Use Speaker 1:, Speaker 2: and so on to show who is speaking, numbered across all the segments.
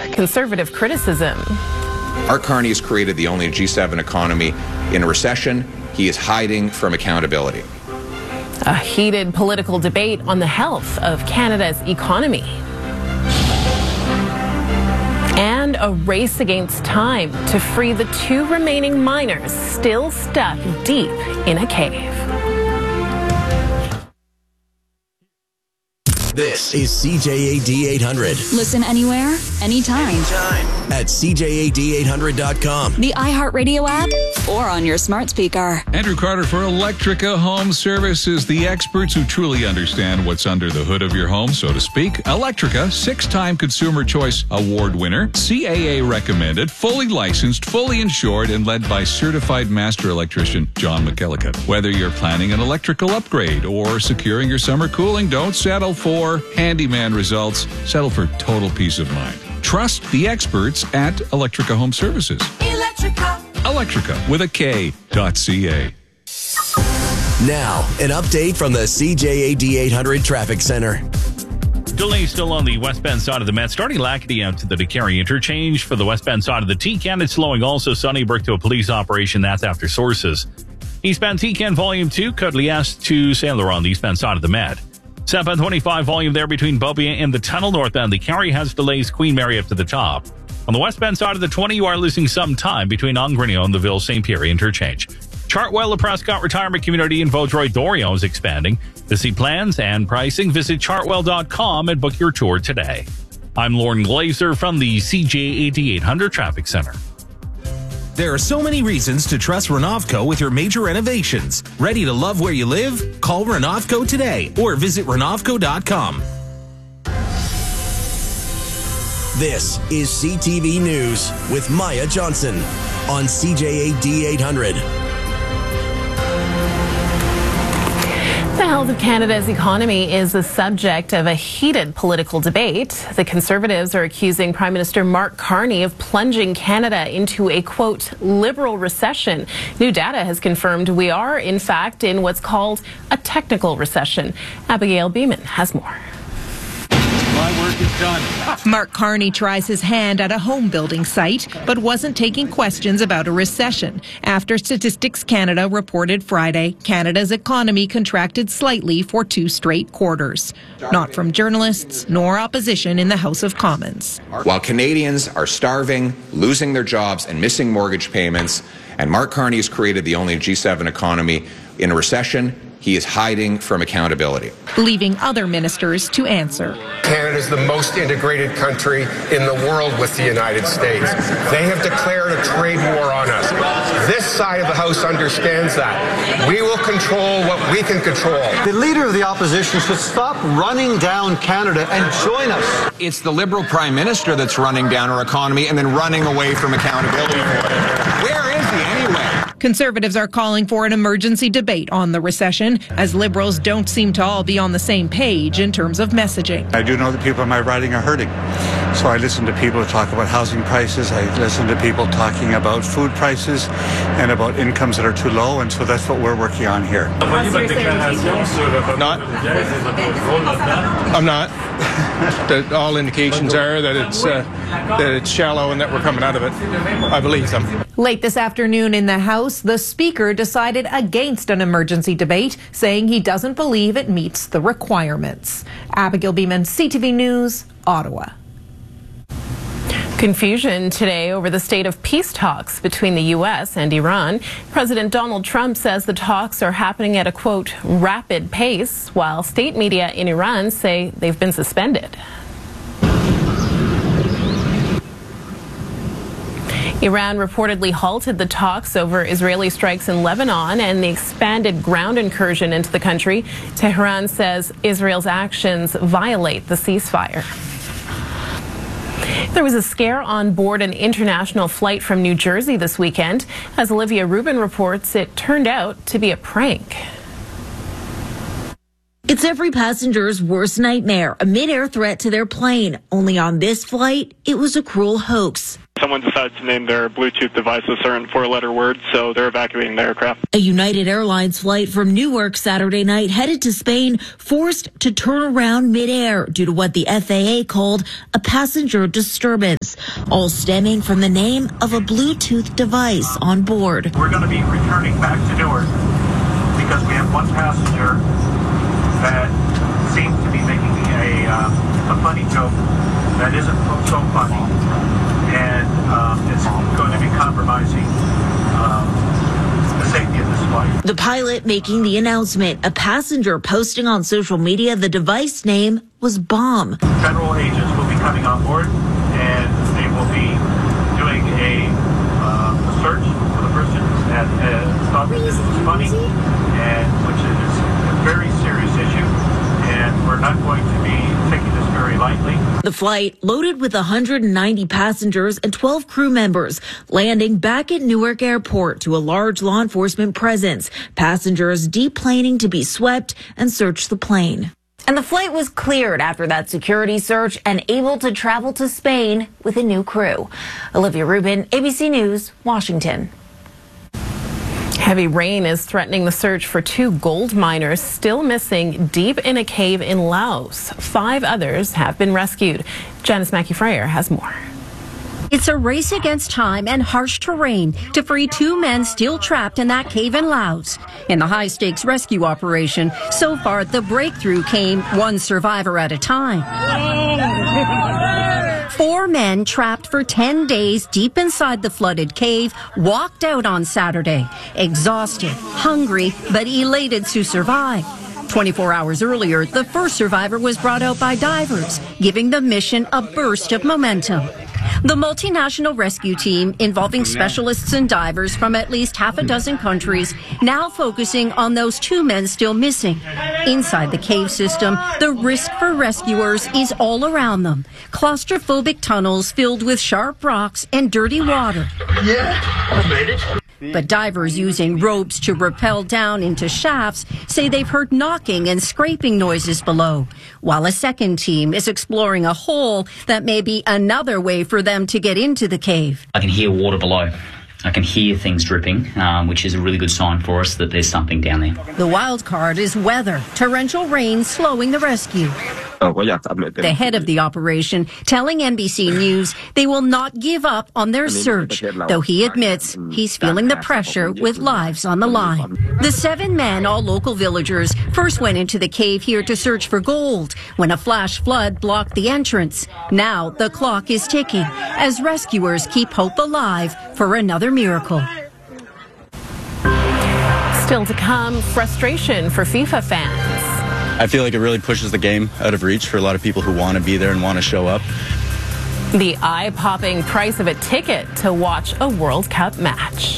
Speaker 1: conservative criticism.
Speaker 2: Mark Carney has created the only G7 economy in a recession. He is hiding from accountability.
Speaker 1: A heated political debate on the health of Canada's economy. And a race against time to free the 2 remaining miners still stuck deep in a cave.
Speaker 3: This is CJAD 800.
Speaker 4: Listen anywhere, anytime.
Speaker 3: At CJAD800.com.
Speaker 4: The iHeartRadio app or on your smart speaker.
Speaker 5: Andrew Carter for Electrica Home Services, the experts who truly understand what's under the hood of your home, so to speak. Electrica, 6-time Consumer Choice Award winner, CAA recommended, fully licensed, fully insured, and led by certified master electrician John McElligott. Whether you're planning an electrical upgrade or securing your summer cooling, don't settle for handyman results. Settle for total peace of mind. Trust the experts at Electrica Home Services. Electrica with a K.ca.
Speaker 3: Now, an update from the CJAD 800 Traffic Center.
Speaker 6: Delays still on the westbound side of the Met, starting Lacadie out to the DeCarry interchange. For the westbound side of the T-Can, it's slowing also Sunnybrook to a police operation. That's after sources. Eastbound T-Can Volume 2, Côte-Liesse to Saint Laurent, the eastbound side of the Met. Southbound 25 volume there between Beaubien and the tunnel. Northbound the Carry has delays Queen Mary up to the top. On the westbound side of the 20, you are losing some time between Angrignon and the Ville-St. Pierre interchange. Chartwell, the Prescott Retirement Community in Vaudreuil-Dorion is expanding. To see plans and pricing, visit chartwell.com and book your tour today. I'm Lauren Glazer from the CJAD 800 Traffic Center.
Speaker 7: There are so many reasons to trust Renovco with your major renovations. Ready to love where you live? Call Renovco today or visit Renovco.com.
Speaker 3: This is CTV News with Maya Johnson on CJAD 800.
Speaker 1: The health of Canada's economy is the subject of a heated political debate. The Conservatives are accusing Prime Minister Mark Carney of plunging Canada into a, quote, liberal recession. New data has confirmed we are, in fact, in what's called a technical recession. Abigail Beeman has more.
Speaker 8: My work is done. Mark Carney tries his hand at a home building site, but wasn't taking questions about a recession. After Statistics Canada reported Friday, Canada's economy contracted slightly for 2 straight quarters. Not from journalists nor opposition in the House of Commons.
Speaker 2: While Canadians are starving, losing their jobs, and missing mortgage payments, and Mark Carney has created the only G7 economy in a recession, he is hiding from accountability.
Speaker 8: Leaving other ministers to answer.
Speaker 9: Canada is the most integrated country in the world with the United States. They have declared a trade war on us. This side of the House understands that. We will control what we can control.
Speaker 10: The leader of the opposition should stop running down Canada and join us.
Speaker 2: It's the Liberal Prime Minister that's running down our economy and then running away from accountability for it. Where is he anyway?
Speaker 8: Conservatives are calling for an emergency debate on the recession, as Liberals don't seem to all be on the same page in terms of messaging.
Speaker 11: I do know that people in my riding are hurting. So I listen to people talk about housing prices. I listen to people talking about food prices and about incomes that are too low. And so that's what we're working on here.
Speaker 12: I'm not. All indications are that it's shallow and that we're coming out of it. I believe them.
Speaker 8: Late this afternoon in the House, the Speaker decided against an emergency debate, saying he doesn't believe it meets the requirements. Abigail Beeman, CTV News, Ottawa.
Speaker 1: Confusion today over the state of peace talks between the U.S. and Iran. President Donald Trump says the talks are happening at a, quote, rapid pace, while state media in Iran say they've been suspended. Iran reportedly halted the talks over Israeli strikes in Lebanon and the expanded ground incursion into the country. Tehran says Israel's actions violate the ceasefire. There was a scare on board an international flight from New Jersey this weekend. As Olivia Rubin reports, it turned out to be a prank.
Speaker 13: It's every passenger's worst nightmare, a mid-air threat to their plane. Only on this flight, it was a cruel hoax.
Speaker 14: Someone decided to name their Bluetooth device a certain 4-letter word, so they're evacuating the aircraft.
Speaker 13: A United Airlines flight from Newark Saturday night headed to Spain, forced to turn around midair due to what the FAA called a passenger disturbance. all stemming from the name of a Bluetooth device on board.
Speaker 15: We're going to be returning back to Newark because we have one passenger that seems to be making a funny joke that isn't so funny, and it's going to be compromising the safety of this flight.
Speaker 13: The pilot making the announcement, a passenger posting on social media the device name was Bomb.
Speaker 15: Federal agents will be coming on board, and they will be doing a search for the person that thought that this was funny, and which is a very serious issue, and we're not going to be taking this very lightly.
Speaker 13: The flight, loaded with 190 passengers and 12 crew members, landing back at Newark Airport to a large law enforcement presence. Passengers deplaning to be swept and search the plane.
Speaker 16: And the flight was cleared after that security search and able to travel to Spain with a new crew. Olivia Rubin, ABC News, Washington.
Speaker 1: Heavy rain is threatening the search for 2 gold miners still missing deep in a cave in Laos. 5 others have been rescued. Janice Mackey-Fryer has more.
Speaker 17: It's a race against time and harsh terrain to free 2 men still trapped in that cave in Laos. In the high-stakes rescue operation, so far the breakthrough came 1 survivor at a time. 4 men trapped for 10 days deep inside the flooded cave walked out on Saturday, exhausted, hungry, but elated to survive. 24 hours earlier, the first survivor was brought out by divers, giving the mission a burst of momentum. The multinational rescue team, involving specialists and divers from at least half a dozen countries, now focusing on those 2 men still missing. Inside the cave system, the risk for rescuers is all around them. Claustrophobic tunnels filled with sharp rocks and dirty water.
Speaker 18: Yeah, I made it.
Speaker 17: But divers using ropes to rappel down into shafts say they've heard knocking and scraping noises below, while a second team is exploring a hole that may be another way for them to get into the cave.
Speaker 19: I can hear water below. I can hear things dripping, which is a really good sign for us that there's something down there.
Speaker 17: The wild card is weather, torrential rain slowing the rescue. The head of the operation telling NBC News they will not give up on their search, though he admits he's feeling the pressure with lives on the line. The 7 men, all local villagers, first went into the cave here to search for gold when a flash flood blocked the entrance. Now the clock is ticking as rescuers keep hope alive for another miracle.
Speaker 1: Still to come, frustration for FIFA fans.
Speaker 20: I feel like it really pushes the game out of reach for a lot of people who want to be there and want to show up.
Speaker 1: The eye-popping price of a ticket to watch a World Cup match.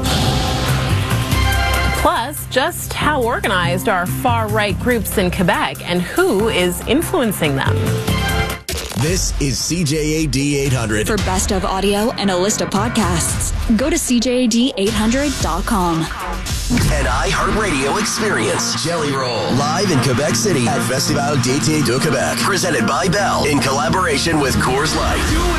Speaker 1: Plus, just how organized are far-right groups in Quebec and who is influencing them?
Speaker 3: This is CJAD 800.
Speaker 4: For best of audio and a list of podcasts, go to CJAD800.com.
Speaker 3: An iHeartRadio experience. Jelly Roll. Live in Quebec City at Festival d'été de Québec. Presented by Bell in collaboration with Coors Light.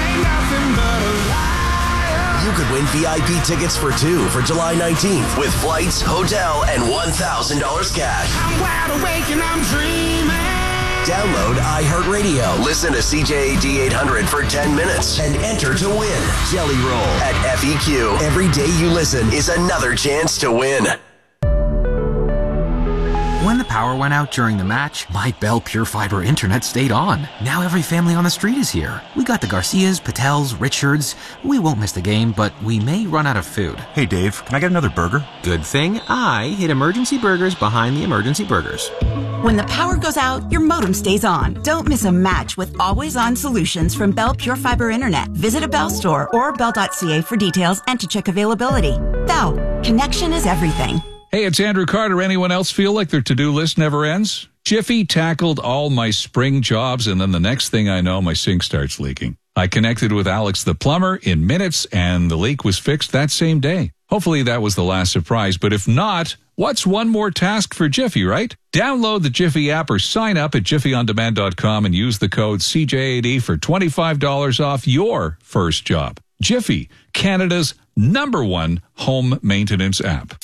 Speaker 3: You could win VIP tickets for 2 for July 19th with flights, hotel, and $1,000 cash. I'm wide awake and I'm dreaming. Download iHeartRadio. Listen to CJAD 800 for 10 minutes and enter to win. Jelly Roll at FEQ. Every day you listen is another chance to win.
Speaker 21: When the power went out during the match, my Bell Pure Fiber internet stayed on. Now every family on the street is here. We got the Garcias, Patels, Richards. We won't miss the game, but we may run out of food.
Speaker 22: Hey Dave, can I get another burger?
Speaker 21: Good thing I hid Emergency Burgers behind the Emergency Burgers.
Speaker 23: When the power goes out, your modem stays on. Don't miss a match with always-on solutions from Bell Pure Fiber Internet. Visit a Bell store or bell.ca for details and to check availability. Bell, connection is everything.
Speaker 5: Hey, it's Andrew Carter. Anyone else feel like their to-do list never ends? Jiffy tackled all my spring jobs, and then the next thing I know, my sink starts leaking. I connected with Alex the plumber in minutes, and the leak was fixed that same day. Hopefully that was the last surprise, but if not, what's one more task for Jiffy, right? Download the Jiffy app or sign up at jiffyondemand.com and use the code CJAD for $25 off your first job. Jiffy, Canada's #1 home maintenance app.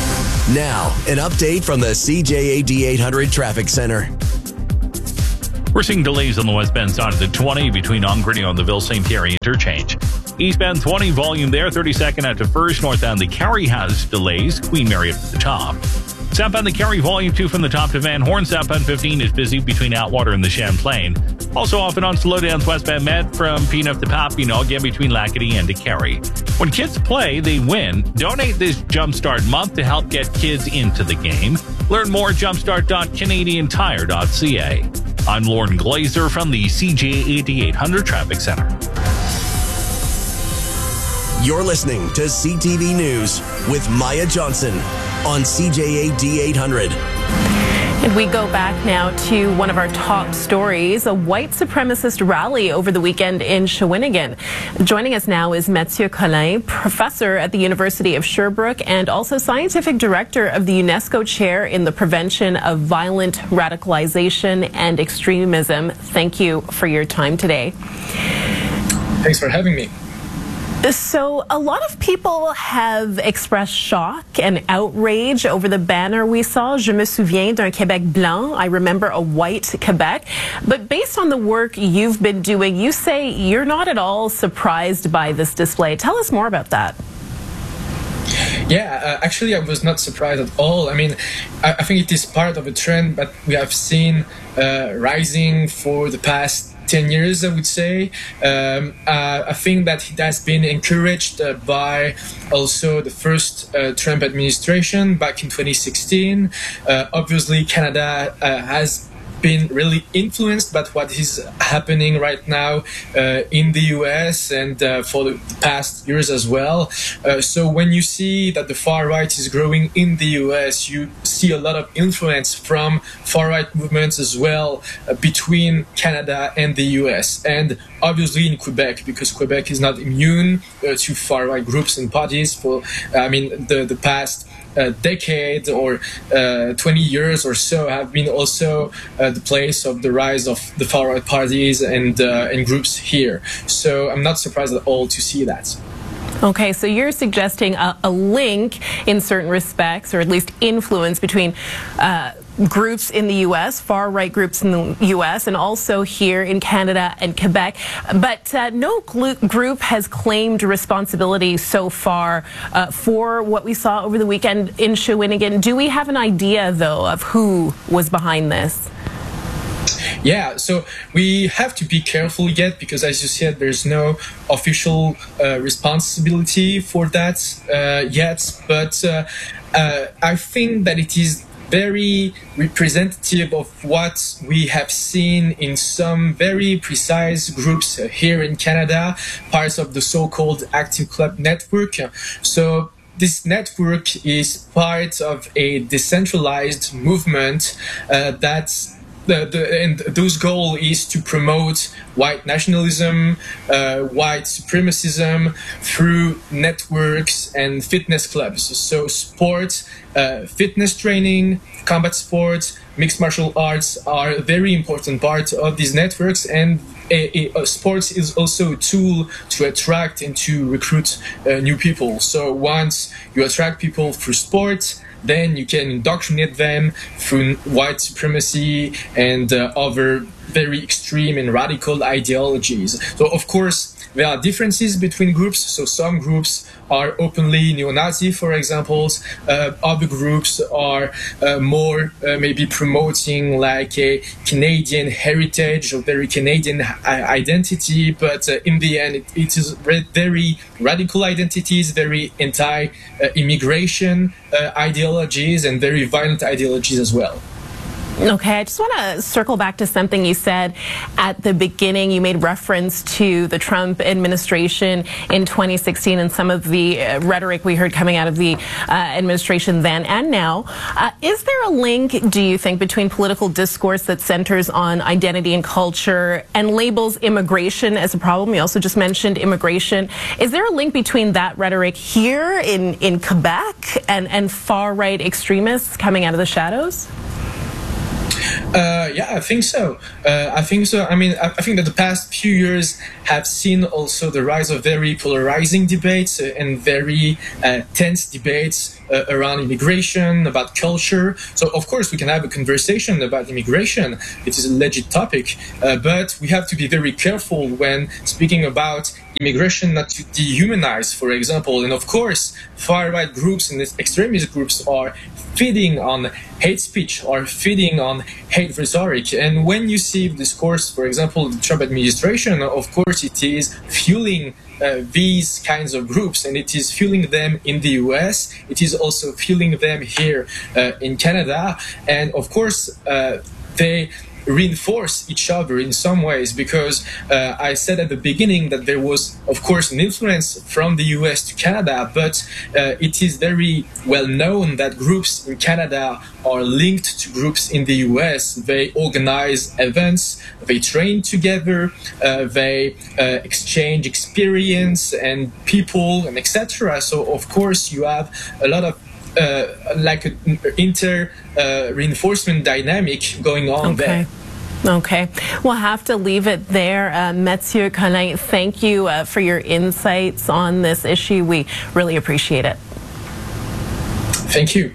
Speaker 3: Now, an update from the CJAD 800 Traffic Center.
Speaker 6: We're seeing delays on the westbound side of the 20 between Ongrignon and the Ville-Saint-Thierry interchange. Eastbound 20 volume there, 32nd out to First. Northbound the Carrie has delays. Queen Mary up to the top. Southbound the Carrie volume 2 from the top to Van Horn. Southbound 15 is busy between Atwater and the Champlain. Also off and on slowdowns westbound Met from P9 to Papineau, again between Lacadie and to Carrie. When kids play, they win. Donate this Jumpstart month to help get kids into the game. Learn more at jumpstart.canadiantire.ca. I'm Lauren Glazer from the CJA D800 Traffic Center.
Speaker 3: You're listening to CTV News with Maya Johnson on CJA D800.
Speaker 1: And we go back now to one of our top stories, a white supremacist rally over the weekend in Shawinigan. Joining us now is Mathieu Collin, professor at the University of Sherbrooke and also scientific director of the UNESCO Chair in the Prevention of Violent Radicalization and Extremism. Thank you for your time today.
Speaker 7: Thanks for having me.
Speaker 1: So a lot of people have expressed shock and outrage over the banner we saw, Je me souviens d'un Québec blanc. I remember a white Quebec. But based on the work you've been doing, you say you're not at all surprised by this display. Tell us more about that.
Speaker 7: Yeah, actually, I was not surprised at all. I mean, I think it is part of a trend that we have seen rising for the past 10 years, I would say. I think that it has been encouraged by also the first Trump administration back in 2016. Obviously, Canada has been really influenced by what is happening right now in the US and for the past years as well. So when you see that the far right is growing in the US, you see a lot of influence from far right movements as well between Canada and the US. And obviously in Quebec, because Quebec is not immune to far right groups and parties for, the past decade or 20 years or so have been also the place of the rise of the far right parties and groups here. So I'm not surprised at all to see that.
Speaker 1: Okay, so you're suggesting a link in certain respects, or at least influence between groups in the U.S., far-right groups in the U.S., and also here in Canada and Quebec. But no group has claimed responsibility so far for what we saw over the weekend in Shawinigan. Do we have an idea, though, of who was behind this?
Speaker 7: Yeah, so we have to be careful yet because, as you said, there's no official responsibility for that yet. But I think that it is very representative of what we have seen in some very precise groups here in Canada, parts of the so-called Active Club network. So this network is part of a decentralized movement and those goal is to promote white nationalism, white supremacism through networks and fitness clubs. So sports, fitness training, combat sports, mixed martial arts are a very important part of these networks, and sports is also a tool to attract and to recruit new people. So once you attract people through sports, then you can indoctrinate them through white supremacy and other very extreme and radical ideologies. So, of course, there are differences between groups. So some groups are openly neo-Nazi, for example. Other groups are more maybe promoting like a Canadian heritage or very Canadian identity. But in the end, it is very radical identities, very anti-immigration ideologies, and very violent ideologies as well.
Speaker 1: Okay, I just want to circle back to something you said at the beginning. You made reference to the Trump administration in 2016 and some of the rhetoric we heard coming out of the administration then and now. Is there a link, do you think, between political discourse that centers on identity and culture and labels immigration as a problem? You also just mentioned immigration. Is there a link between that rhetoric here in Quebec and far-right extremists coming out of the shadows?
Speaker 7: Yeah, I think so. I think that the past few years have seen also the rise of very polarizing debates and very tense debates around immigration, about culture. So, of course, we can have a conversation about immigration. It is a legit topic, but we have to be very careful when speaking about immigration, not to dehumanize, for example. And, of course, far-right groups and extremist groups are feeding on hate speech or feeding on hate rhetoric. And when you see discourse, for example, the Trump administration, of course, it is fueling these kinds of groups, and it is fueling them in the US. It is also fueling them here in Canada. And of course, they reinforce each other in some ways, because I said at the beginning that there was, of course, an influence from the US to Canada, but it is very well known that groups in Canada are linked to groups in the US. They organize events, they train together, they exchange experience and people, and etc. So, of course, you have a lot of like an reinforcement dynamic going on there.
Speaker 1: Okay, we'll have to leave it there. Mathieu Collin, thank you for your insights on this issue. We really appreciate it.
Speaker 7: Thank you.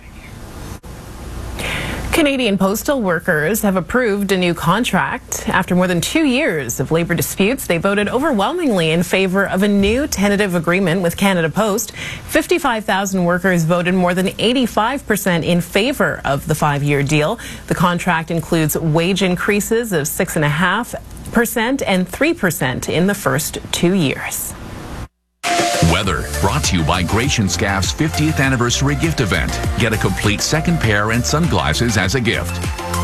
Speaker 1: Canadian postal workers have approved a new contract. After more than 2 years of labor disputes, they voted overwhelmingly in favor of a new tentative agreement with Canada Post. 55,000 workers voted more than 85% in favor of the 5-year deal. The contract includes wage increases of 6.5% and 3% in the first 2 years.
Speaker 9: Weather brought to you by Gratian Scaff's 50th anniversary gift event. Get a complete second pair and sunglasses as a gift.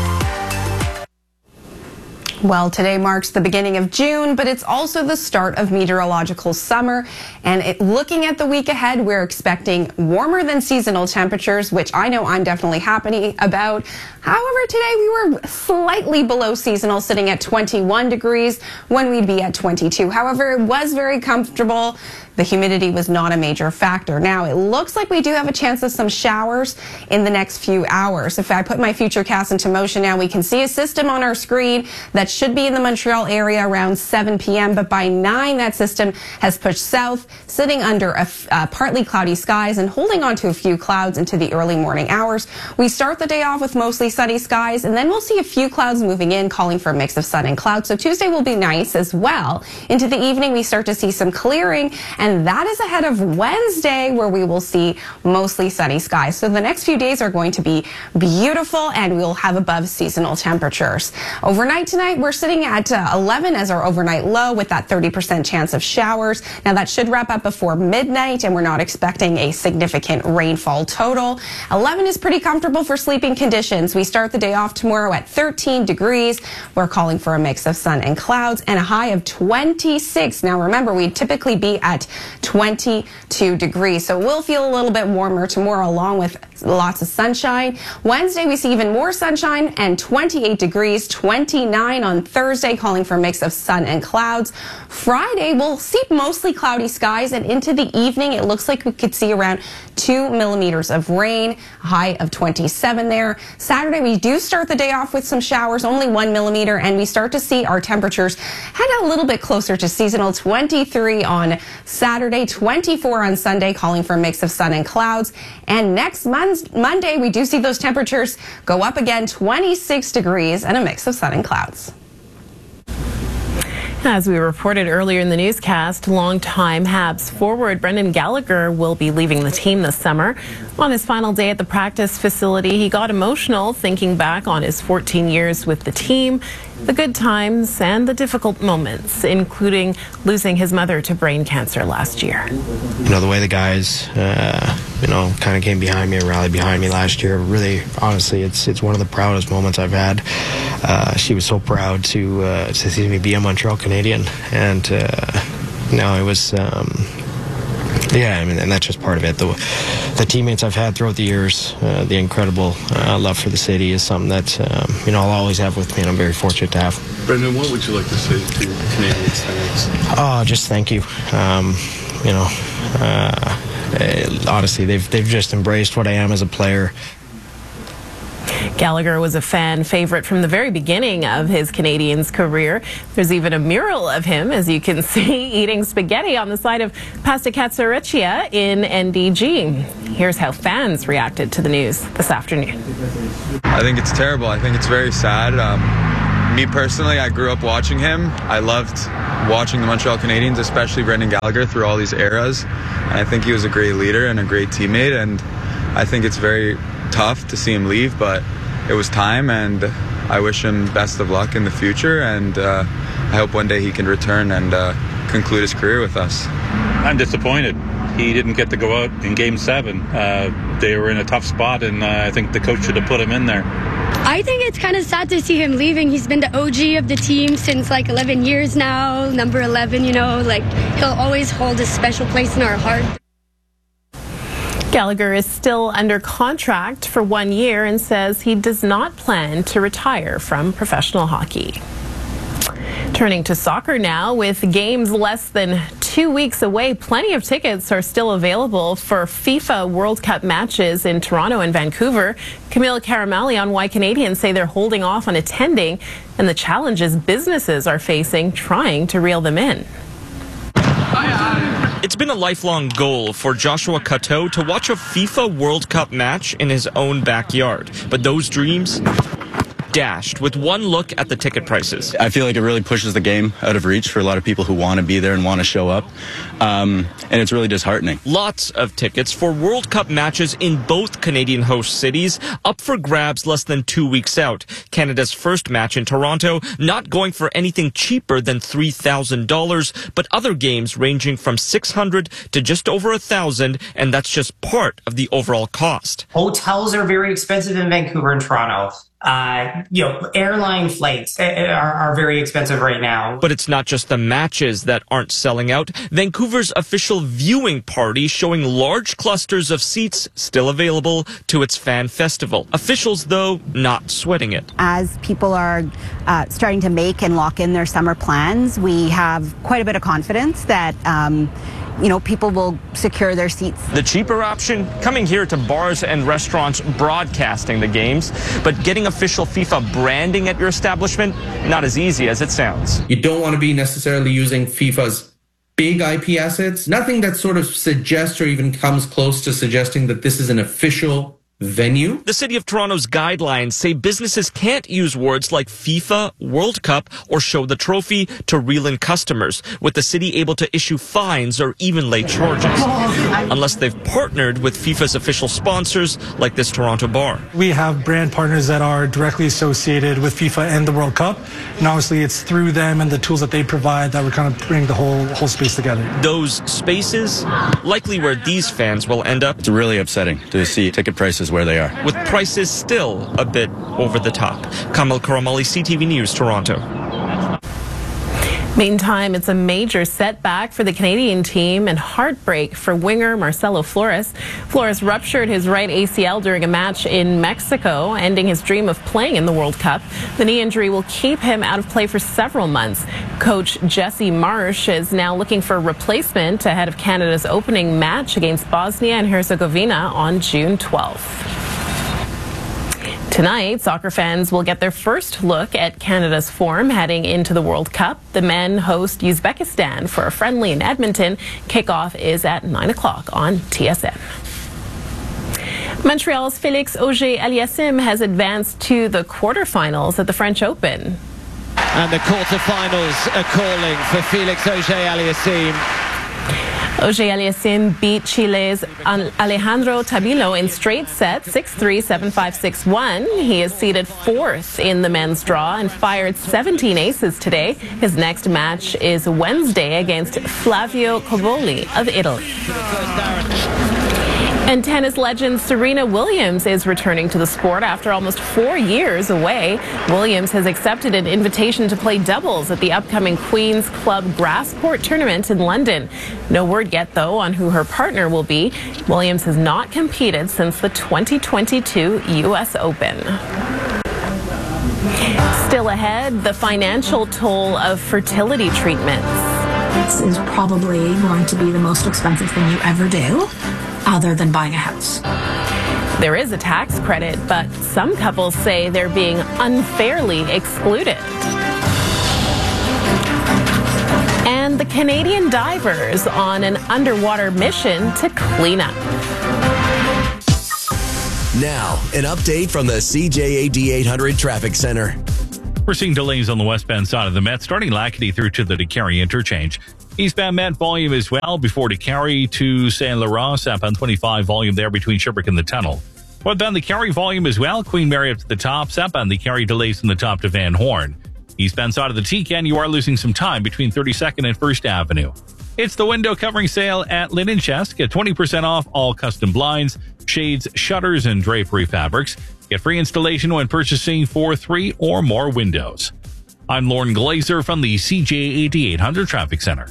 Speaker 10: Well, today marks the beginning of June, but it's also the start of meteorological summer. And looking at the week ahead, we're expecting warmer than seasonal temperatures, which I know I'm definitely happy about. However, today we were slightly below seasonal, sitting at 21 degrees when we'd be at 22. However, it was very comfortable. The humidity was not a major factor. Now, it looks like we do have a chance of some showers in the next few hours. If I put my Futurecast into motion now, we can see a system on our screen that should be in the Montreal area around 7 p.m. But by 9, that system has pushed south, sitting under partly cloudy skies and holding on to a few clouds into the early morning hours. We start the day off with mostly sunny skies, and then we'll see a few clouds moving in, calling for a mix of sun and clouds. So Tuesday will be nice as well. Into the evening, we start to see some clearing, and that is ahead of Wednesday, where we will see mostly sunny skies. So the next few days are going to be beautiful, and we'll have above seasonal temperatures. Overnight tonight, we're sitting at 11 as our overnight low, with that 30% chance of showers. Now, that should wrap up before midnight, and we're not expecting a significant rainfall total. 11 is pretty comfortable for sleeping conditions. We start the day off tomorrow at 13 degrees. We're calling for a mix of sun and clouds, and a high of 26. Now, remember, we'd typically be at 22 degrees. So we'll feel a little bit warmer tomorrow, along with lots of sunshine. Wednesday, we see even more sunshine and 28 degrees, 29 on Thursday, calling for a mix of sun and clouds. Friday, we'll see mostly cloudy skies, and into the evening, it looks like we could see around 2 millimeters of rain, a high of 27 there. Saturday, we do start the day off with some showers, only 1 millimeter, and we start to see our temperatures head a little bit closer to seasonal. 23 on Saturday, 24 on Sunday, calling for a mix of sun and clouds. And next Monday, we do see those temperatures go up again, 26 degrees and a mix of sun and clouds.
Speaker 1: As we reported earlier in the newscast, longtime Habs forward Brendan Gallagher will be leaving the team this summer. On his final day at the practice facility, he got emotional thinking back on his 14 years with the team, the good times and the difficult moments, including losing his mother to brain cancer last year.
Speaker 22: You know, the way the guys, kind of came behind me and rallied behind me last year, really, honestly, it's one of the proudest moments I've had. She was so proud to see me be a Montreal Canadian, and it was, and that's just part of it. The teammates I've had throughout the years, the incredible love for the city is something that, I'll always have with me, and I'm very fortunate to have.
Speaker 24: Brendan, what would you like to say to Canadians thanks?
Speaker 22: Oh, just thank you. Honestly, they've just embraced what I am as a player.
Speaker 1: Gallagher was a fan favorite from the very beginning of his Canadiens career. There's even a mural of him, as you can see, eating spaghetti on the side of Pasta Cazzareccia in NDG. Here's how fans reacted to the news this afternoon.
Speaker 2: I think it's terrible. I think it's very sad. Me personally, I grew up watching him. I loved watching the Montreal Canadiens, especially Brendan Gallagher, through all these eras. And I think he was a great leader and a great teammate. And I think it's very tough to see him leave, but it was time, and I wish him best of luck in the future, and I hope one day he can return and conclude his career with us.
Speaker 8: I'm disappointed. He didn't get to go out in Game 7. They were in a tough spot, and I think the coach should have put him in there.
Speaker 11: I think it's kind of sad to see him leaving. He's been the OG of the team since like 11 years now, number 11, you know, like he'll always hold a special place in our heart.
Speaker 1: Gallagher is still under contract for 1 year and says he does not plan to retire from professional hockey. Turning to soccer now, with games less than 2 weeks away, plenty of tickets are still available for FIFA World Cup matches in Toronto and Vancouver. Camille Caramali on why Canadians say they're holding off on attending and the challenges businesses are facing trying to reel them in.
Speaker 12: It's been a lifelong goal for Joshua Cateau to watch a FIFA World Cup match in his own backyard. But those dreams dashed with one look at the ticket prices.
Speaker 20: I feel like it really pushes the game out of reach for a lot of people who want to be there and want to show up. And it's really disheartening.
Speaker 12: Lots of tickets for World Cup matches in both Canadian host cities up for grabs less than 2 weeks out. Canada's first match in Toronto not going for anything cheaper than $3,000, but other games ranging from $600 to just over $1,000, and that's just part of the overall cost.
Speaker 25: Hotels are very expensive in Vancouver and Toronto. Airline flights are very expensive right now.
Speaker 12: But it's not just the matches that aren't selling out. Vancouver's official viewing party showing large clusters of seats still available to its fan festival. Officials, though, not sweating it.
Speaker 26: As people are starting to make and lock in their summer plans, we have quite a bit of confidence that people will secure their seats.
Speaker 12: The cheaper option, coming here to bars and restaurants broadcasting the games, but getting official FIFA branding at your establishment, not as easy as it sounds.
Speaker 27: You don't want to be necessarily using FIFA's big IP assets. Nothing that sort of suggests or even comes close to suggesting that this is an official venue.
Speaker 12: The City of Toronto's guidelines say businesses can't use words like FIFA, World Cup, or show the trophy to reel in customers, with the city able to issue fines or even late charges, unless they've partnered with FIFA's official sponsors like this Toronto bar.
Speaker 28: We have brand partners that are directly associated with FIFA and the World Cup, and obviously it's through them and the tools that they provide that we're kind of bring the whole space together.
Speaker 12: Those spaces, likely where these fans will end up.
Speaker 20: It's really upsetting to see ticket prices where they are,
Speaker 12: with prices still a bit over the top. Kamal Karamali, CTV News, Toronto.
Speaker 1: Meantime, it's a major setback for the Canadian team and heartbreak for winger Marcelo Flores. Flores ruptured his right ACL during a match in Mexico, ending his dream of playing in the World Cup. The knee injury will keep him out of play for several months. Coach Jesse Marsh is now looking for a replacement ahead of Canada's opening match against Bosnia and Herzegovina on June 12th. Tonight, soccer fans will get their first look at Canada's form heading into the World Cup. The men host Uzbekistan for a friendly in Edmonton. Kickoff is at 9 o'clock on TSN. Montreal's Félix Auger-Aliassime has advanced to the quarterfinals at the French Open.
Speaker 29: And the quarterfinals are calling for Félix Auger-Aliassime.
Speaker 1: Auger-Aliassime beat Chile's Alejandro Tabilo in straight sets, 6-3, 7-5, 6-1. He is seeded fourth in the men's draw and fired 17 aces today. His next match is Wednesday against Flavio Coboli of Italy. And tennis legend Serena Williams is returning to the sport after almost 4 years away. Williams has accepted an invitation to play doubles at the upcoming Queen's Club Grass Court tournament in London. No word yet, though, on who her partner will be. Williams has not competed since the 2022 U.S. Open. Still ahead, the financial toll of fertility treatments.
Speaker 30: This is probably going to be the most expensive thing you ever do, other than buying a house.
Speaker 1: There is a tax credit, but some couples say they're being unfairly excluded. And the Canadian divers on an underwater mission to clean up.
Speaker 3: Now, an update from the CJAD 800 Traffic Center.
Speaker 6: We're seeing delays on the westbound side of the Met, starting Lackady through to the DeCarry interchange. Eastbound Met volume as well before DeCarry to Saint Laurent. Southbound 25 volume there between Sherbrooke and the tunnel. Northbound DeCarry volume as well. Queen Mary up to the top. Southbound DeCarry delays from the top to Van Horn. Eastbound side of the T-Can, you are losing some time between 32nd and 1st Avenue. It's the window covering sale at Linen Chest. Get 20% off all custom blinds, shades, shutters, and drapery fabrics. Get free installation when purchasing for 3 or more windows. I'm Lauren Glazer from the CJAD 800 Traffic Center.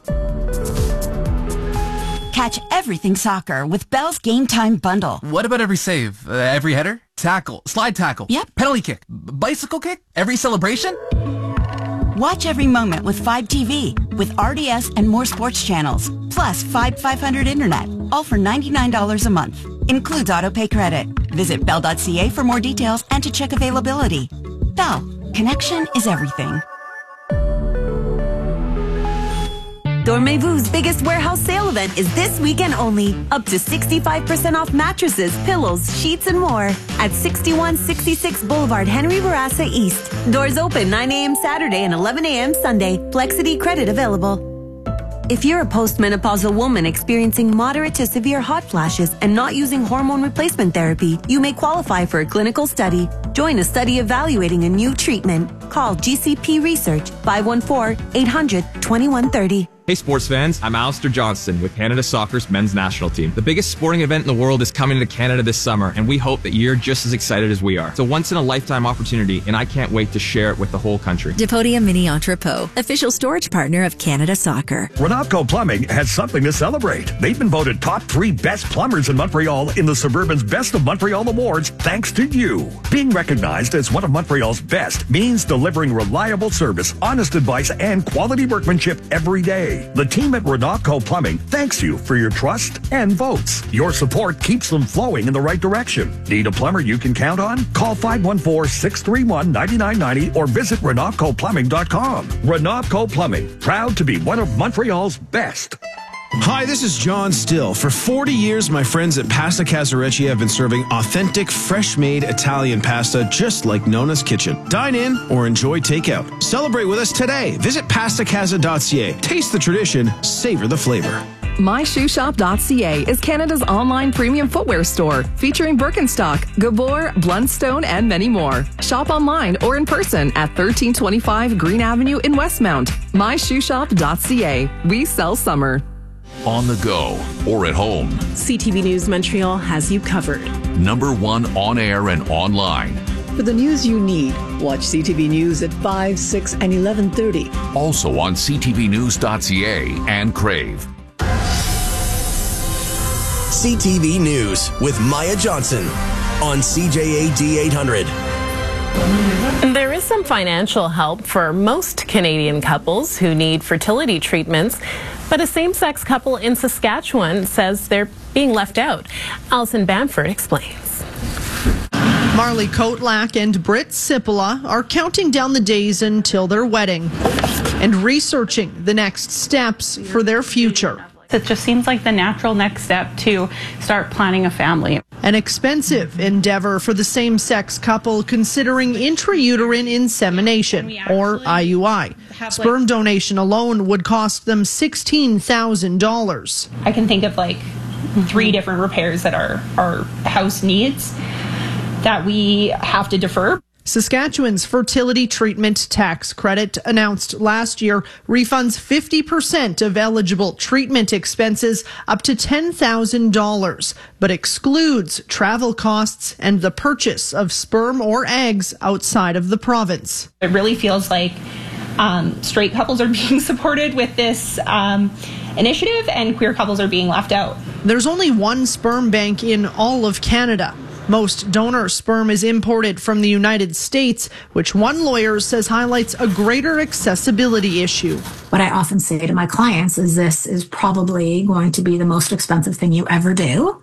Speaker 23: Catch everything soccer with Bell's Game Time Bundle.
Speaker 4: What about every save? Every header? Tackle? Slide tackle?
Speaker 23: Yep.
Speaker 4: Penalty kick? Bicycle kick? Every celebration?
Speaker 23: Watch every moment with 5TV with RDS and more sports channels. Plus 500 internet. All for $99 a month. Includes autopay credit. Visit bell.ca for more details and to check availability. Bell. Connection is everything.
Speaker 13: Dormez-Vous's biggest warehouse sale event is this weekend only. Up to 65% off mattresses, pillows, sheets, and more at 6166 Boulevard Henry Bourassa East. Doors open 9 a.m. Saturday and 11 a.m. Sunday. Flexity credit available. If you're a postmenopausal woman experiencing moderate to severe hot flashes and not using hormone replacement therapy, you may qualify for a clinical study. Join a study evaluating a new treatment. Call GCP Research 514-800-2130.
Speaker 14: Hey sports fans, I'm Alistair Johnston with Canada Soccer's men's national team. The biggest sporting event in the world is coming to Canada this summer, and we hope that you're just as excited as we are. It's a once-in-a-lifetime opportunity, and I can't wait to share it with the whole country.
Speaker 15: Depodia Mini Entrepot, official storage partner of Canada Soccer.
Speaker 16: Renopco Plumbing has something to celebrate. They've been voted top 3 best plumbers in Montreal in the Suburban's Best of Montreal Awards, thanks to you. Being recognized as one of Montreal's best means delivering reliable service, honest advice, and quality workmanship every day. The team at Renopco Plumbing thanks you for your trust and votes. Your support keeps them flowing in the right direction. Need a plumber you can count on? Call 514-631-9990 or visit RenopcoPlumbing.com. Renopco Plumbing, proud to be one of Montreal's best.
Speaker 17: Hi, this is John Still. For 40 years, my friends at Pasta Casarecci have been serving authentic, fresh-made Italian pasta just like Nona's Kitchen. Dine in or enjoy takeout. Celebrate with us today. Visit pastacasa.ca. Taste the tradition, savor the flavor.
Speaker 18: MyShoeShop.ca is Canada's online premium footwear store, featuring Birkenstock, Gabor, Blundstone, and many more. Shop online or in person at 1325 Green Avenue in Westmount. MyShoeShop.ca. We sell summer.
Speaker 9: On the go or at home.
Speaker 19: CTV News Montreal has you covered.
Speaker 9: #1 on air and online.
Speaker 19: For the news you need, watch CTV News at 5, 6, and 11:30.
Speaker 9: Also on ctvnews.ca and Crave.
Speaker 3: CTV News with Maya Johnson on CJAD 800.
Speaker 1: There is some financial help for most Canadian couples who need fertility treatments, but a same-sex couple in Saskatchewan says they're being left out. Alison Bamford explains.
Speaker 21: Marley Kotlack and Britt Sipola are counting down the days until their wedding and researching the next steps for their future.
Speaker 30: It just seems like the natural next step to start planning a family.
Speaker 21: An expensive endeavor for the same-sex couple considering intrauterine insemination, or IUI. Sperm donation alone would cost them $16,000.
Speaker 30: I can think of like 3 different repairs that our house needs that we have to defer.
Speaker 21: Saskatchewan's fertility treatment tax credit announced last year refunds 50% of eligible treatment expenses up to $10,000, but excludes travel costs and the purchase of sperm or eggs outside of the province.
Speaker 30: It really feels like straight couples are being supported with this initiative and queer couples are being left out.
Speaker 21: There's only one sperm bank in all of Canada. Most donor sperm is imported from the United States, which one lawyer says highlights a greater accessibility issue.
Speaker 31: What I often say to my clients is this is probably going to be the most expensive thing you ever do.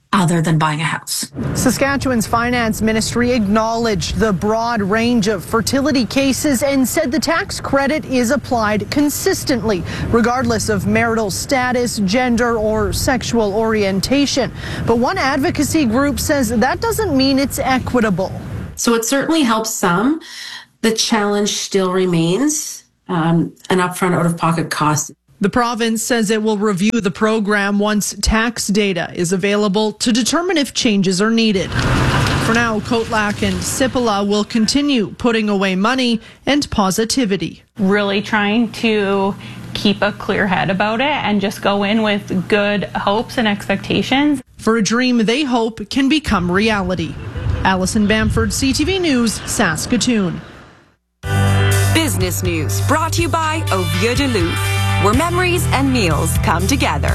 Speaker 2: other than buying a house.
Speaker 21: Saskatchewan's finance ministry acknowledged the broad range of fertility cases and said the tax credit is applied consistently, regardless of marital status, gender, or sexual orientation. But one advocacy group says that doesn't mean it's equitable.
Speaker 5: So it certainly helps some. The challenge still remains an upfront out-of-pocket cost.
Speaker 21: The province says it will review the program once tax data is available to determine if changes are needed. For now, Coatlack and Sipala will continue putting away money and positivity.
Speaker 30: Really trying to keep a clear head about it and just go in with good hopes and expectations.
Speaker 21: For a dream they hope can become reality. Allison Bamford, CTV News, Saskatoon.
Speaker 7: Business News brought to you by Au Vieux de Louvre, where memories and meals come together.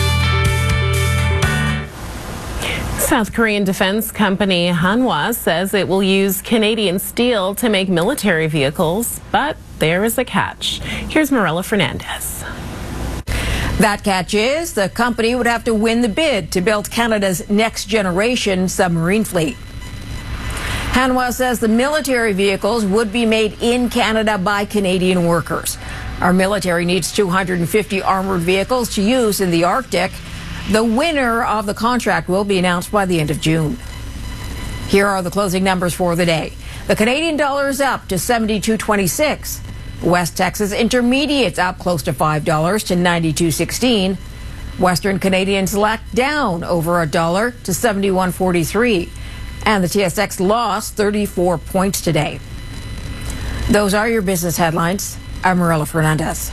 Speaker 1: South Korean defense company Hanwha says it will use Canadian steel to make military vehicles, but there is a catch. Here's Morella Fernandez.
Speaker 8: That catch is the company would have to win the bid to build Canada's next generation submarine fleet. Hanwha says the military vehicles would be made in Canada by Canadian workers. Our military needs 250 armored vehicles to use in the Arctic. The winner of the contract will be announced by the end of June. Here are the closing numbers for the day. The Canadian dollar is up to 72.26. West Texas Intermediate's up close to $5 to 92.16. Western Canadian Select down over $1 to 71.43. And the TSX lost 34 points today. Those are your business headlines. I'm Morella Fernandez.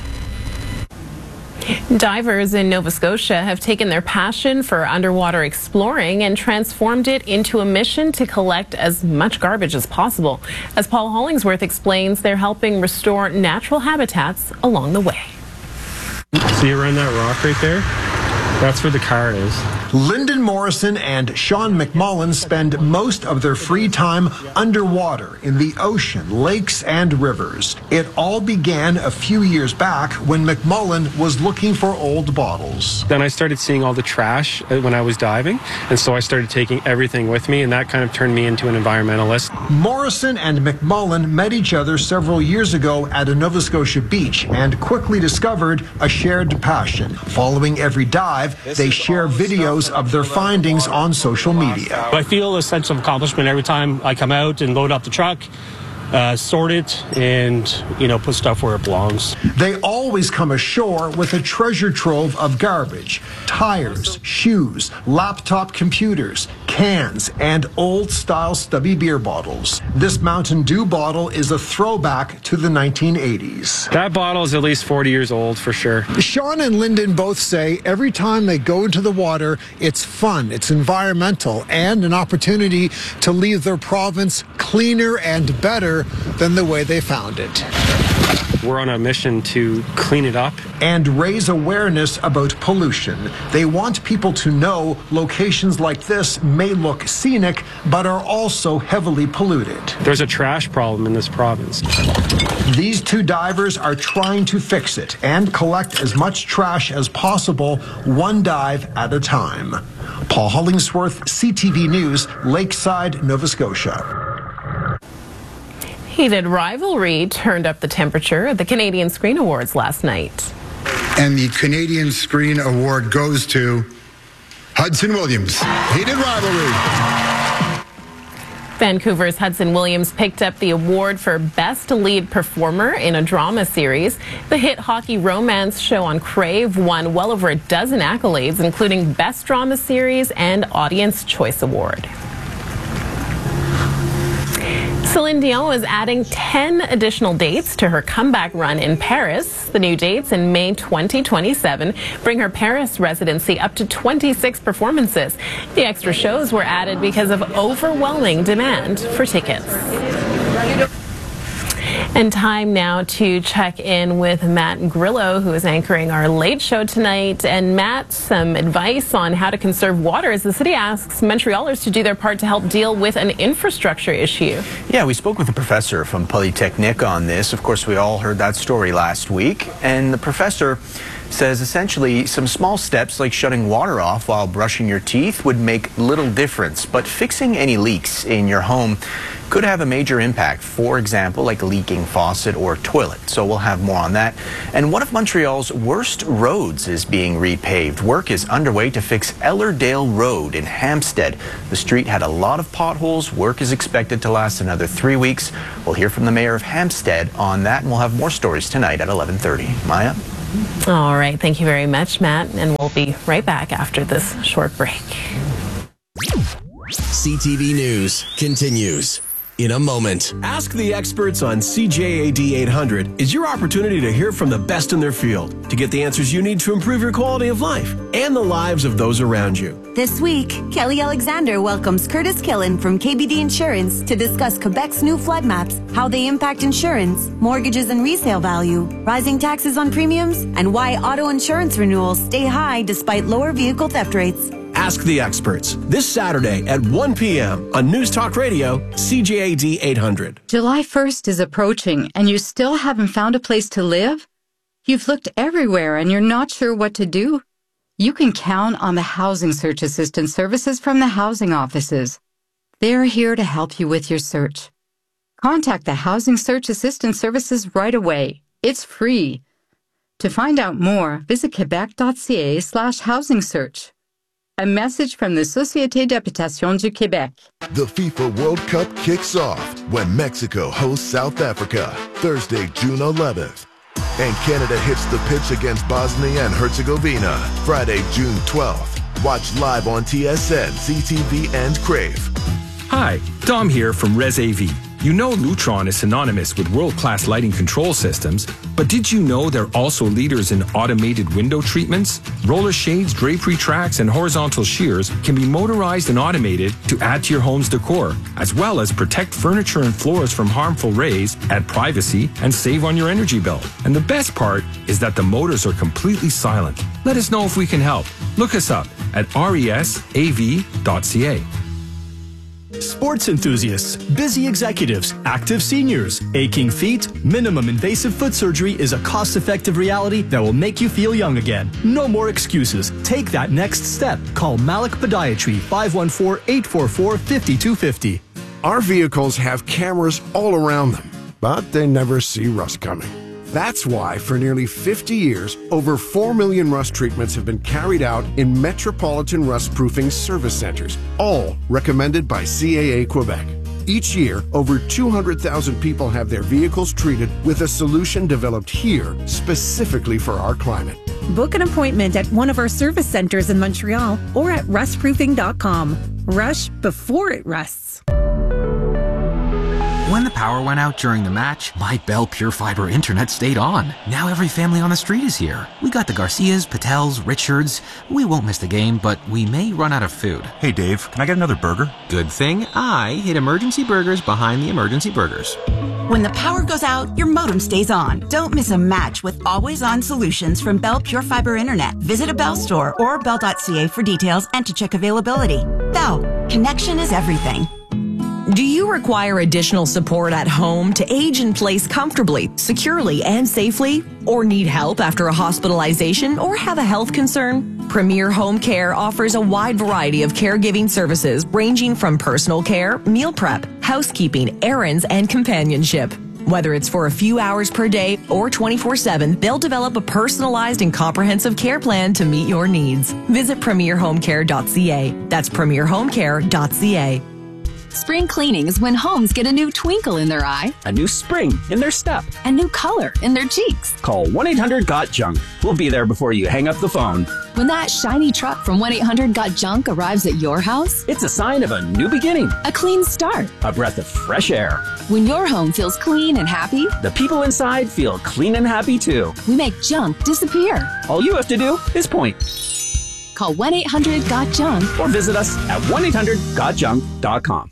Speaker 1: Divers in Nova Scotia have taken their passion for underwater exploring and transformed it into a mission to collect as much garbage as possible. As Paul Hollingsworth explains, they're helping restore natural habitats along the way.
Speaker 10: See around that rock right there? That's where the car is.
Speaker 11: Lyndon Morrison and Sean McMullen spend most of their free time underwater in the ocean, lakes and rivers. It all began a few years back when McMullen was looking for old bottles.
Speaker 10: Then I started seeing all the trash when I was diving, and so I started taking everything with me, and that kind of turned me into an environmentalist.
Speaker 11: Morrison and McMullen met each other several years ago at a Nova Scotia beach and quickly discovered a shared passion. Following every dive, they share videos of their findings on social media.
Speaker 22: I feel a sense of accomplishment every time I come out and load up the truck, sort it, and put stuff where it belongs.
Speaker 11: They always come ashore with a treasure trove of garbage: tires, shoes, laptop computers, cans, and old-style stubby beer bottles. This Mountain Dew bottle is a throwback to the 1980s.
Speaker 10: That bottle is at least 40 years old for sure.
Speaker 11: Sean and Lyndon both say every time they go into the water, it's fun, it's environmental, and an opportunity to leave their province cleaner and better than the way they found it.
Speaker 10: We're on a mission to clean it up
Speaker 11: and raise awareness about pollution. They want people to know locations like this may look scenic, but are also heavily polluted.
Speaker 10: There's a trash problem in this province.
Speaker 11: These two divers are trying to fix it and collect as much trash as possible, one dive at a time. Paul Hollingsworth, CTV News, Lakeside, Nova Scotia.
Speaker 1: Heated rivalry turned up the temperature at the Canadian Screen Awards last night.
Speaker 24: And the Canadian Screen Award goes to Hudson Williams. Heated rivalry.
Speaker 1: Vancouver's Hudson Williams picked up the award for Best Lead Performer in a Drama Series. The hit hockey romance show on Crave won well over a dozen accolades, including Best Drama Series and Audience Choice Award. Celine Dion is adding 10 additional dates to her comeback run in Paris. The new dates in May 2027 bring her Paris residency up to 26 performances. The extra shows were added because of overwhelming demand for tickets. And time now to check in with Matt Grillo, who is anchoring our late show tonight. And Matt, some advice on how to conserve water as the city asks Montrealers to do their part to help deal with an infrastructure issue.
Speaker 25: Yeah, we spoke with a professor from Polytechnique on this. Of course, we all heard that story last week. And the professor
Speaker 2: says essentially some small steps like shutting water off while brushing your teeth would make little difference, but fixing any leaks in your home could have a major impact, for example, like a leaking faucet or toilet. So we'll have more on that. And one of Montreal's worst roads is being repaved. Work is underway to fix Ellerdale Road in Hampstead. The street had a lot of potholes. Work is expected to last another 3 weeks. We'll hear from the mayor of Hampstead on that, and we'll have more stories tonight at 11:30. Maya?
Speaker 1: All right. Thank you very much, Matt. And we'll be right back after this short break.
Speaker 3: CTV News continues in a moment.
Speaker 4: Ask the experts on CJAD 800 is your opportunity to hear from the best in their field, to get the answers you need to improve your quality of life and the lives of those around you.
Speaker 13: This week, Kelly Alexander welcomes Curtis Killen from KBD Insurance to discuss Quebec's new flood maps, how they impact insurance, mortgages and resale value, rising taxes on premiums, and why auto insurance renewals stay high despite lower vehicle theft rates.
Speaker 4: Ask the experts this Saturday at 1 p.m. on News Talk Radio, CJAD 800.
Speaker 6: July 1st is approaching and you still haven't found a place to live? You've looked everywhere and you're not sure what to do? You can count on the Housing Search Assistance services from the housing offices. They're here to help you with your search. Contact the Housing Search Assistance services right away. It's free. To find out more, visit quebec.ca/housing search. A message from the Société d'Habitation du Québec.
Speaker 12: The FIFA World Cup kicks off when Mexico hosts South Africa, Thursday, June 11th. And Canada hits the pitch against Bosnia and Herzegovina, Friday, June 12th. Watch live on TSN, CTV, and Crave.
Speaker 20: Hi, Dom here from Res AV. You know Lutron is synonymous with world-class lighting control systems, but did you know they're also leaders in automated window treatments? Roller shades, drapery tracks, and horizontal shears can be motorized and automated to add to your home's decor, as well as protect furniture and floors from harmful rays, add privacy, and save on your energy bill. And the best part is that the motors are completely silent. Let us know if we can help. Look us up at resav.ca.
Speaker 25: Sports enthusiasts, busy executives, active seniors, aching feet, minimum invasive foot surgery is a cost-effective reality that will make you feel young again. No more excuses. Take that next step. Call Malik Podiatry 514-844-5250.
Speaker 26: Our vehicles have cameras all around them, but they never see rust coming. That's why, for nearly 50 years, over 4 million rust treatments have been carried out in metropolitan rust-proofing service centers, all recommended by CAA Quebec. Each year, over 200,000 people have their vehicles treated with a solution developed here specifically for our climate.
Speaker 27: Book an appointment at one of our service centers in Montreal or at rustproofing.com. Rush before it rusts.
Speaker 30: When the power went out during the match, my Bell Pure Fiber internet stayed on. Now every family on the street is here. We got the Garcias, Patels, Richards. We won't miss the game, but we may run out of food.
Speaker 28: Hey Dave, can I get another burger?
Speaker 30: Good thing I hid Emergency Burgers behind the Emergency Burgers.
Speaker 23: When the power goes out, your modem stays on. Don't miss a match with always-on solutions from Bell Pure Fiber Internet. Visit a Bell store or bell.ca for details and to check availability. Bell, connection is everything.
Speaker 29: Do you require additional support at home to age in place comfortably, securely, and safely? Or need help after a hospitalization or have a health concern? Premier Home Care offers a wide variety of caregiving services ranging from personal care, meal prep, housekeeping, errands, and companionship. Whether it's for a few hours per day or 24/7, they'll develop a personalized and comprehensive care plan to meet your needs. Visit premierhomecare.ca. That's premierhomecare.ca.
Speaker 31: Spring cleaning is when homes get a new twinkle in their eye,
Speaker 32: a new spring in their step,
Speaker 31: a new color in their cheeks.
Speaker 32: Call 1-800-GOT-JUNK. We'll be there before you hang up the phone.
Speaker 31: When that shiny truck from 1-800-GOT-JUNK arrives at your house,
Speaker 32: it's a sign of a new beginning,
Speaker 31: a clean start,
Speaker 32: a breath of fresh air.
Speaker 31: When your home feels clean and happy,
Speaker 32: the people inside feel clean and happy too.
Speaker 31: We make junk disappear.
Speaker 32: All you have to do is point.
Speaker 31: Call 1-800-GOT-JUNK
Speaker 32: or visit us at 1-800-GOTJUNK.com.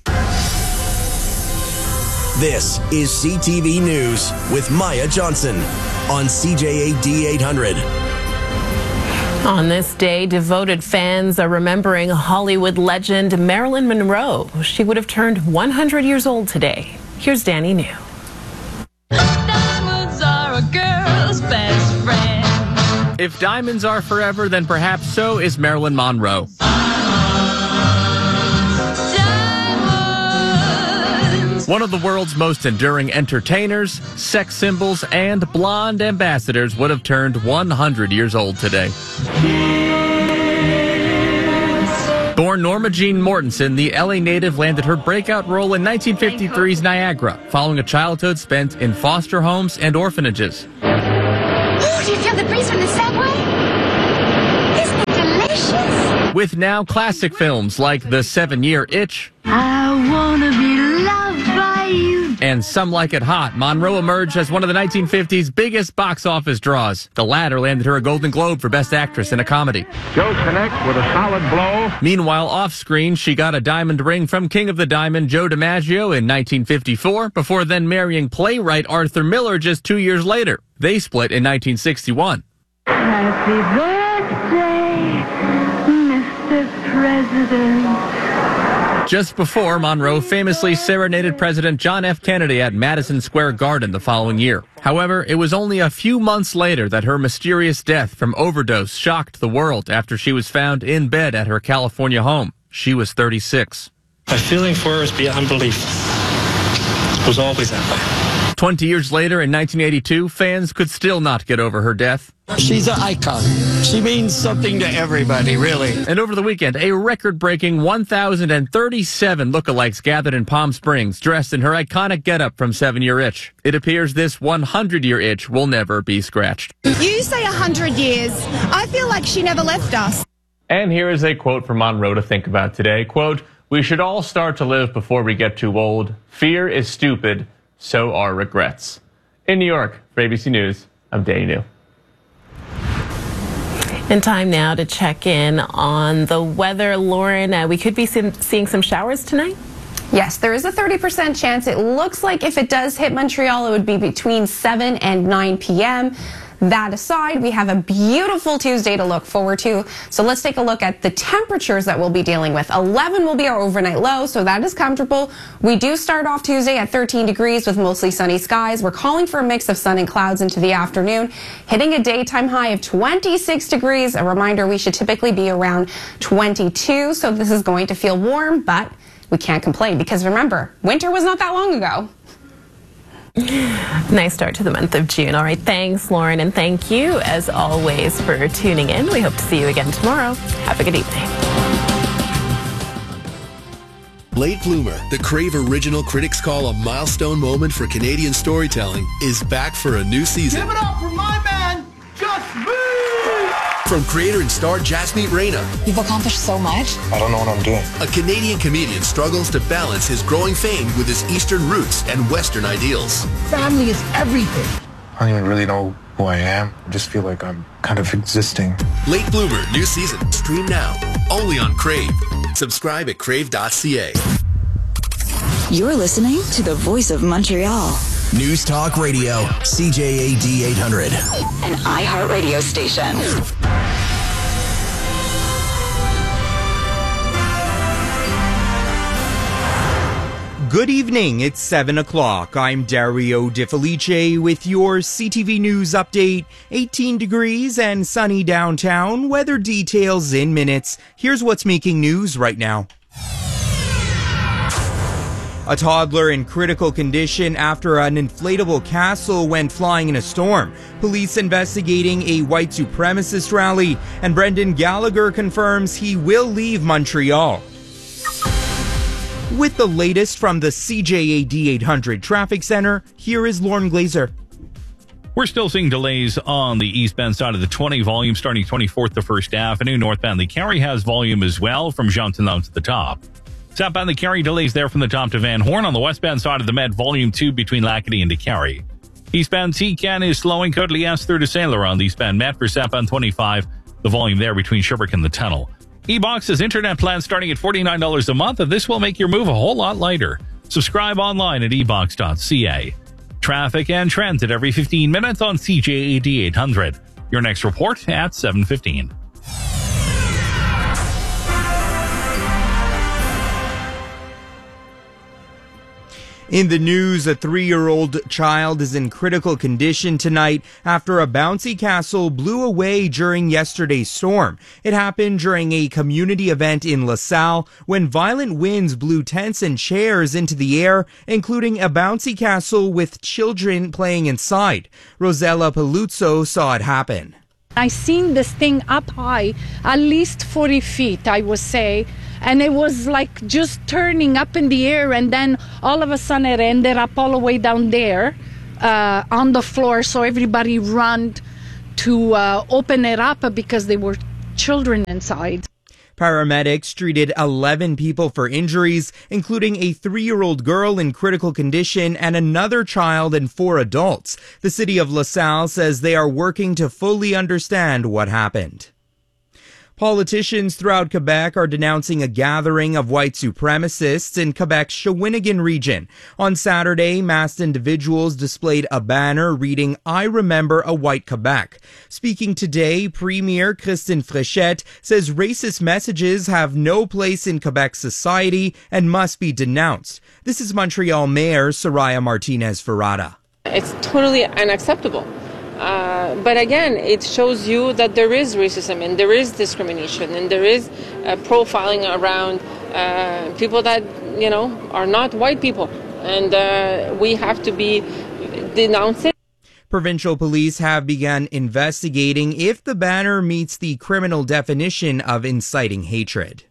Speaker 3: This is CTV News with Maya Johnson on CJAD 800.
Speaker 1: On this day, devoted fans are remembering Hollywood legend Marilyn Monroe. She would have turned 100 years old today. Here's Danny New.
Speaker 33: Diamonds are a girl's best friend.
Speaker 5: If diamonds are forever, then perhaps so is Marilyn Monroe. One of the world's most enduring entertainers, sex symbols, and blonde ambassadors would have turned 100 years old today. Born Norma Jean Mortensen, the LA native landed her breakout role in 1953's Niagara, following a childhood spent in foster homes and orphanages.
Speaker 7: Oh, do you feel the breeze from the subway? Isn't it delicious?
Speaker 5: With now classic films like The 7-Year Itch,
Speaker 7: I wanna be loved by you.
Speaker 5: And Some Like It Hot, Monroe emerged as one of the 1950s biggest box office draws. The latter landed her a Golden Globe for Best Actress in a Comedy.
Speaker 8: Joe connects with a solid blow.
Speaker 5: Meanwhile, off-screen, she got a diamond ring from King of the Diamond, Joe DiMaggio, in 1954, before then marrying playwright Arthur Miller just 2 years later. They split in 1961.
Speaker 7: Happy birthday, Mr. President.
Speaker 5: Just before, Monroe famously serenaded President John F. Kennedy at Madison Square Garden the following year. However, it was only a few months later that her mysterious death from overdose shocked the world after she was found in bed at her California home. She was 36.
Speaker 10: My feeling for her is beyond belief. It was always that way.
Speaker 5: 20 years later, in 1982, fans could still not get over her death.
Speaker 9: She's an icon. She means something to everybody, really.
Speaker 5: And over the weekend, a record-breaking 1,037 lookalikes gathered in Palm Springs, dressed in her iconic getup from 7-Year Itch. It appears this 100-year itch will never be scratched.
Speaker 14: You say 100 years. I feel like she never left us.
Speaker 5: And here is a quote from Monroe to think about today. Quote, "We should all start to live before we get too old. Fear is stupid. So are regrets." In New York, for ABC News, I'm Danny New.
Speaker 1: And time now to check in on the weather. Lauren, we could be seeing some showers tonight?
Speaker 15: Yes, there is a 30% chance. It looks like if it does hit Montreal, it would be between 7 and 9 p.m. That aside, we have a beautiful Tuesday to look forward to. So let's take a look at the temperatures that we'll be dealing with. 11 will be our overnight low, so that is comfortable. We do start off Tuesday at 13 degrees with mostly sunny skies. We're calling for a mix of sun and clouds into the afternoon, hitting a daytime high of 26 degrees. A reminder, we should typically be around 22, so this is going to feel warm, but we can't complain because remember, winter was not that long ago.
Speaker 1: Nice start to the month of June. All right, thanks, Lauren, and thank you, as always, for tuning in. We hope to see you again tomorrow. Have a good evening.
Speaker 16: Late Bloomer, the Crave original critics call a milestone moment for Canadian storytelling, is back for a new season.
Speaker 17: Give it up for my man, Just Me!
Speaker 16: From creator and star Jasmeet Reyna.
Speaker 31: You've accomplished so much.
Speaker 17: I don't know what I'm doing.
Speaker 16: A Canadian comedian struggles to balance his growing fame with his Eastern roots and Western ideals.
Speaker 17: Family is everything. I don't even really know who I am. I just feel like I'm kind of existing.
Speaker 16: Late Bloomer, new season. Stream now. Only on Crave. Subscribe at crave.ca.
Speaker 31: You're listening to the Voice of Montreal.
Speaker 3: News Talk Radio, CJAD 800.
Speaker 31: An iHeartRadio station.
Speaker 18: Good evening, it's 7 o'clock. I'm Dario De Felice with your CTV News update. 18 degrees and sunny downtown. Weather details in minutes. Here's what's making news right now. A toddler in critical condition after an inflatable castle went flying in a storm. Police investigating a white supremacist rally. And Brendan Gallagher confirms he will leave Montreal. With the latest from the CJAD 800 Traffic Center, here is Lauren Glazer.
Speaker 19: We're still seeing delays on the eastbound side of the 20 volume starting 24th to 1st Avenue. Northbound the Carey has volume as well from Jeantalon to the top. Southbound the Carey delays there from the top to Van Horn. On the westbound side of the Met, volume 2 between Lacadie and DeCarey. Eastbound T-Can is slowing Côte-Liesse through to Saint Laurent. The eastbound Met for southbound 25, the volume there between Sherbrooke and the Tunnel. eBox's internet plan starting at $49 a month, and this will make your move a whole lot lighter. Subscribe online at ebox.ca. Traffic and transit every 15 minutes on CJAD 800. Your next report at 7:15.
Speaker 18: In the news, a 3-year-old child is in critical condition tonight after a bouncy castle blew away during yesterday's storm. It happened during a community event in LaSalle when violent winds blew tents and chairs into the air, including a bouncy castle with children playing inside. Rosella Paluzzo saw it happen.
Speaker 2: I seen this thing up high, at least 40 feet, I would say. And it was like just turning up in the air, and then all of a sudden it ended up all the way down there on the floor. So everybody ran to open it up because there were children inside.
Speaker 18: Paramedics treated 11 people for injuries, including a 3-year-old girl in critical condition and another child and 4 adults. The city of LaSalle says they are working to fully understand what happened. Politicians throughout Quebec are denouncing a gathering of white supremacists in Quebec's Shawinigan region. On Saturday, masked individuals displayed a banner reading, "I remember a white Quebec." Speaking today, Premier Christine Fréchette says racist messages have no place in Quebec society and must be denounced. This is Montreal Mayor Soraya Martinez-Ferrada.
Speaker 4: It's totally unacceptable. But again, it shows you that there is racism and there is discrimination and there is profiling around people that, are not white people. And we have to be denounced.
Speaker 18: Provincial police have begun investigating if the banner meets the criminal definition of inciting hatred.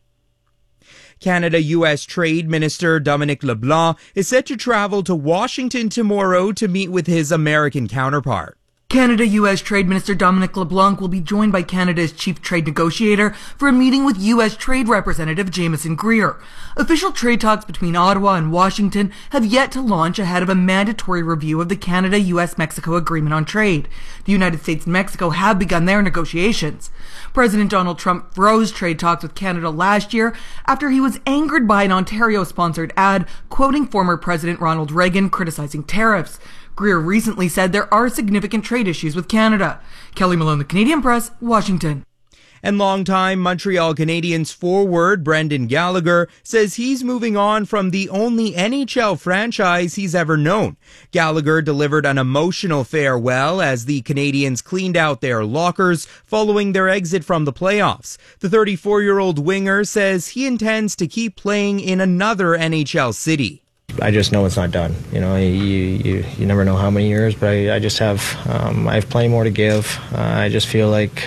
Speaker 18: Canada-U.S. Trade Minister Dominic LeBlanc is set to travel to Washington tomorrow to meet with his American counterpart.
Speaker 6: Canada-U.S. Trade Minister Dominic LeBlanc will be joined by Canada's chief trade negotiator for a meeting with U.S. Trade Representative Jameson Greer. Official trade talks between Ottawa and Washington have yet to launch ahead of a mandatory review of the Canada-U.S.-Mexico Agreement on Trade. The United States and Mexico have begun their negotiations. President Donald Trump froze trade talks with Canada last year after he was angered by an Ontario-sponsored ad quoting former President Ronald Reagan criticizing tariffs. Greer recently said there are significant trade issues with Canada. Kelly Malone, The Canadian Press, Washington.
Speaker 18: And longtime Montreal Canadiens forward Brendan Gallagher says he's moving on from the only NHL franchise he's ever known. Gallagher delivered an emotional farewell as the Canadiens cleaned out their lockers following their exit from the playoffs. The 34-year-old winger says he intends to keep playing in another NHL city.
Speaker 11: I just know it's not done. You never know how many years, but I just have I have plenty more to give. I just feel like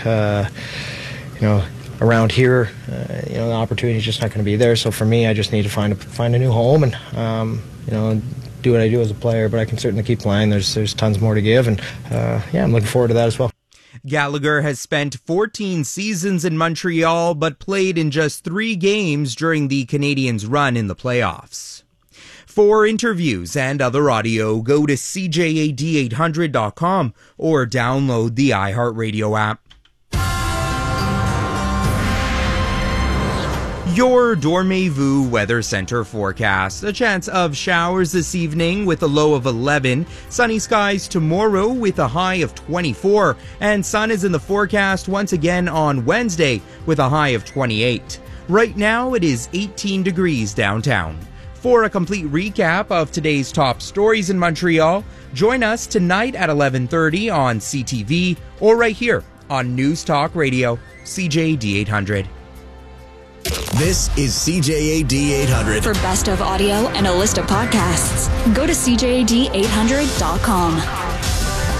Speaker 11: around here, the opportunity is just not going to be there. So for me, I just need to find a new home and do what I do as a player. But I can certainly keep playing. There's tons more to give, and I'm looking forward to that as well.
Speaker 18: Gallagher has spent 14 seasons in Montreal, but played in just 3 games during the Canadiens' run in the playoffs. For interviews and other audio, go to CJAD800.com or download the iHeartRadio app. Your Dormez-vous Weather Center forecast. A chance of showers this evening with a low of 11. Sunny skies tomorrow with a high of 24. And sun is in the forecast once again on Wednesday with a high of 28. Right now it is 18 degrees downtown. For a complete recap of today's top stories in Montreal, join us tonight at 11:30 on CTV or right here on News Talk Radio, CJAD 800.
Speaker 3: This is CJAD 800.
Speaker 31: For best of audio and a list of podcasts, go to CJAD800.com.